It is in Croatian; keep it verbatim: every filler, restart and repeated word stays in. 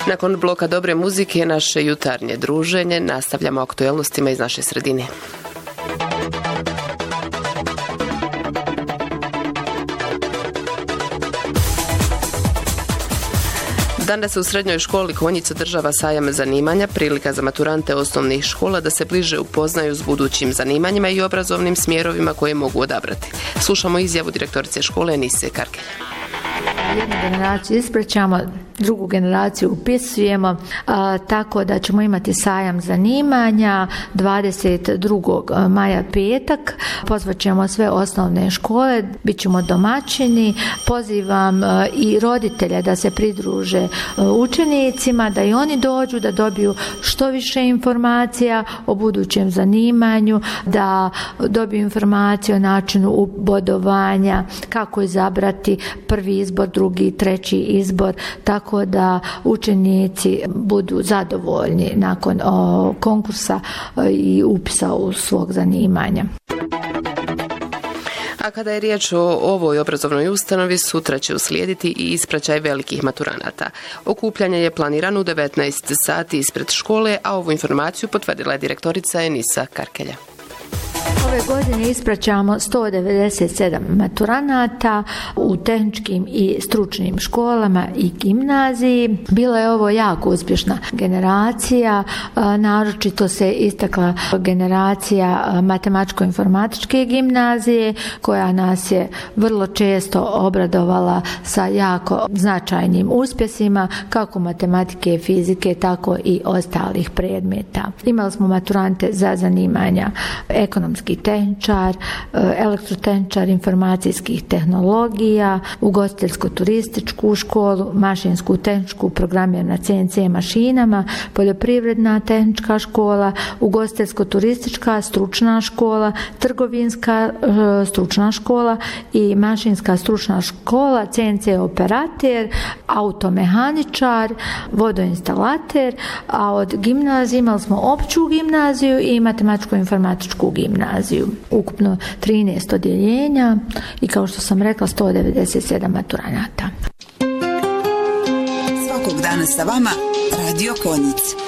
Nakon bloka dobre muzike, naše jutarnje druženje, nastavljamo aktuelnostima iz naše sredine. Danas u srednjoj školi Konjic održava sajam zanimanja, prilika za maturante osnovnih škola da se bliže upoznaju s budućim zanimanjima i obrazovnim smjerovima koje mogu odabrati. Slušamo izjavu direktorice škole Enise Karkelja. Jednu generaciju ispraćamo, drugu generaciju upisujemo, a, tako da ćemo imati sajam zanimanja dvadeset drugog maja petak. Pozvat ćemo sve osnovne škole, bit ćemo domaćini. Pozivam a, i roditelje da se pridruže a, učenicima, da i oni dođu, da dobiju što više informacija o budućem zanimanju, da dobiju informacije o načinu bodovanja, kako izabrati prvi izbor, drugi, treći izbor, tako da učenici budu zadovoljni nakon o, konkursa i upisa u svog zanimanja. A kada je riječ o ovoj obrazovnoj ustanovi, sutra će uslijediti i ispraćaj velikih maturanata. Okupljanje je planirano u devetnaest sati ispred škole, a ovu informaciju potvrdila je direktorica Enisa Karkelja. Ove godine ispraćamo sto devedeset sedam maturanata u tehničkim i stručnim školama i gimnaziji. Bila je ovo jako uspješna generacija, naročito se istakla generacija matematičko-informatičke gimnazije koja nas je vrlo često obradovala sa jako značajnim uspjesima kako matematike, fizike, tako i ostalih predmeta. Imali smo maturante za zanimanja ekonomski tehničar, elektrotehničar informacijskih tehnologija, ugostiteljsko-turističku školu, mašinsku tehničku programer na C N C mašinama, poljoprivredna tehnička škola, ugostiteljsko-turistička stručna škola, trgovinska stručna škola i mašinska stručna škola, C N C operater, automehaničar, vodoinstalater, a od gimnazije imali smo opću gimnaziju i matematičko-informatičku gimnaziju. Ukupno trinaest odjeljenja i kao što sam rekla sto devedeset sedam maturanata. Svakog dana sa vama Radio Konjic.